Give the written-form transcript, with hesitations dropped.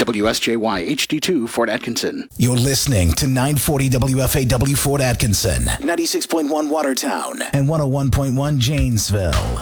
WSJY HD2 Fort Atkinson. You're listening to 940 WFAW Fort Atkinson, 96.1 Watertown, and 101.1 Janesville.